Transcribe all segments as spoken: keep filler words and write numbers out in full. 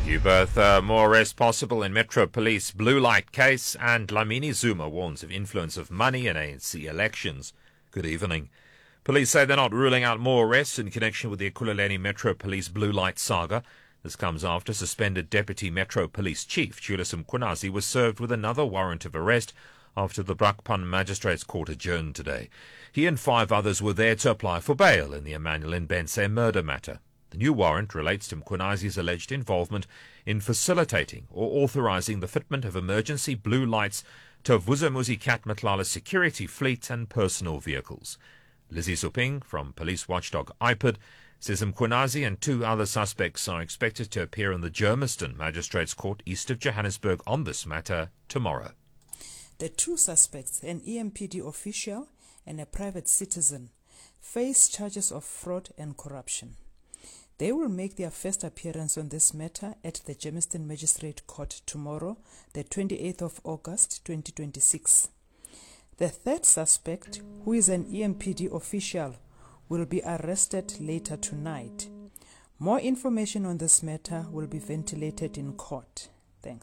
You both. Uh, more arrests possible in Metro Police blue light case, and Dlamini Zuma warns of influence of money in A N C elections. Good evening. Police say they're not ruling out more arrests in connection with the Ekhululeni Metro Police blue light saga. This comes after suspended Deputy Metro Police Chief Julius Mkhwanazi was served with another warrant of arrest after the Brakpan Magistrates Court adjourned today. He and five others were there to apply for bail in the Emmanuel Mbense murder matter. The new warrant relates to Mkhwanazi's alleged involvement in facilitating or authorizing the fitment of emergency blue lights to Vuzamuzi Cat Matlala's security fleet and personal vehicles. Lizzie Suping from police watchdog I P I D says Mkhwanazi and two other suspects are expected to appear in the Germiston Magistrates Court east of Johannesburg on this matter tomorrow. The two suspects, an E M P D official and a private citizen, face charges of fraud and corruption. They will make their first appearance on this matter at the Germiston Magistrate Court tomorrow, the twenty-eighth of August twenty twenty-six. The third suspect, who is an E M P D official, will be arrested later tonight. More information on this matter will be ventilated in court. Thanks.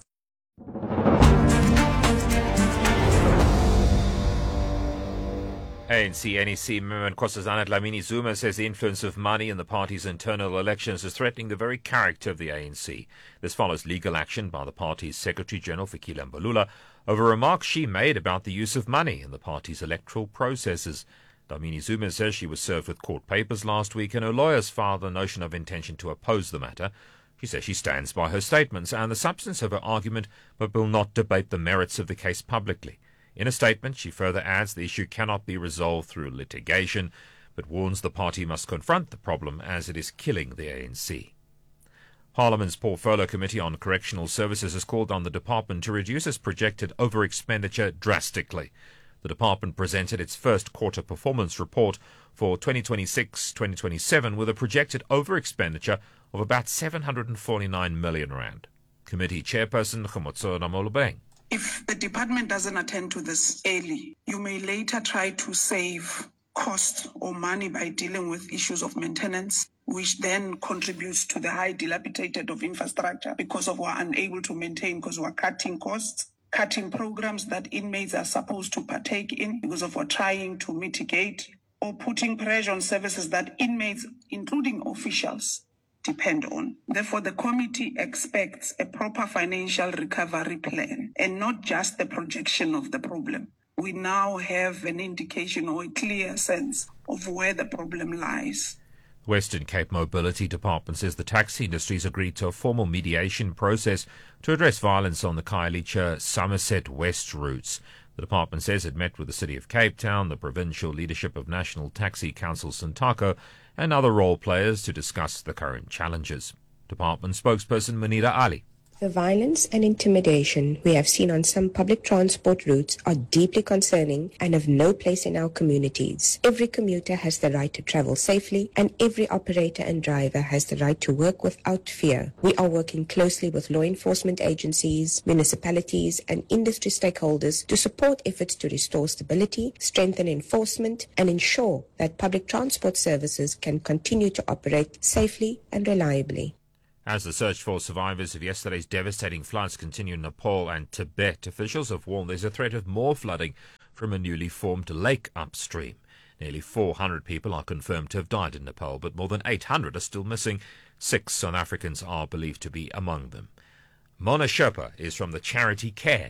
A N C N E C member Nkosazana Dlamini Zuma says the influence of money in the party's internal elections is threatening the very character of the A N C. This follows legal action by the party's Secretary-General Fikile Mbalula over remarks she made about the use of money in the party's electoral processes. Dlamini Zuma says she was served with court papers last week and her lawyers filed a notion of intention to oppose the matter. She says she stands by her statements and the substance of her argument, but will not debate the merits of the case publicly. In a statement, she further adds the issue cannot be resolved through litigation, but warns the party must confront the problem as it is killing the A N C. Parliament's Portfolio Committee on Correctional Services has called on the department to reduce its projected over-expenditure drastically. The department presented its first quarter performance report for twenty twenty-six twenty twenty-seven with a projected over-expenditure of about seven hundred forty-nine million rand. Committee Chairperson Khomotso Namolubeng. If the department doesn't attend to this early, you may later try to save cost or money by dealing with issues of maintenance, which then contributes to the high dilapidated of infrastructure because of we're unable to maintain because we're cutting costs, cutting programs that inmates are supposed to partake in because of we're trying to mitigate, or putting pressure on services that inmates, including officials, depend on. Therefore, the committee expects a proper financial recovery plan and not just the projection of the problem. We now have an indication or a clear sense of where the problem lies. Western Cape Mobility Department says the taxi industry has agreed to a formal mediation process to address violence on the Khayelitsha Somerset West routes. The department says it met with the City of Cape Town, the provincial leadership of National Taxi Council Santaco, and other role players to discuss the current challenges. Department spokesperson Munira Ali. The violence and intimidation we have seen on some public transport routes are deeply concerning and have no place in our communities. Every commuter has the right to travel safely, and every operator and driver has the right to work without fear. We are working closely with law enforcement agencies, municipalities, and industry stakeholders to support efforts to restore stability, strengthen enforcement, and ensure that public transport services can continue to operate safely and reliably. As the search for survivors of yesterday's devastating floods continue in Nepal and Tibet, officials have warned there's a threat of more flooding from a newly formed lake upstream. Nearly four hundred people are confirmed to have died in Nepal, but more than eight hundred are still missing. Six South Africans are believed to be among them. Mona Sherpa is from the charity CARE.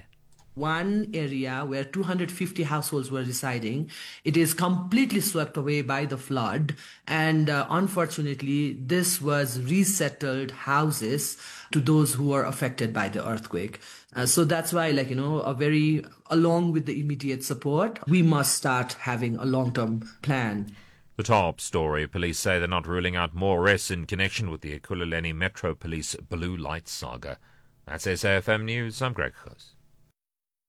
One area where two hundred fifty households were residing, it is completely swept away by the flood, and uh, unfortunately this was resettled houses to those who were affected by the earthquake. Uh, so that's why, like, you know, a very, along with the immediate support, we must start having a long-term plan. The top story, police say they're not ruling out more arrests in connection with the Ekhululeni Metro Police blue light saga. That's S A F M News, I'm Greg Khos.